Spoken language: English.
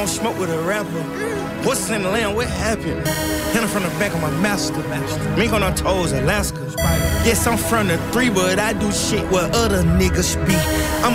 don't smoke with a rapper. What's in the land? What happened? Hit him from the back of my master. Mink on our toes, Alaska. Yes, I'm from the 3, but I do shit where other niggas be. I'm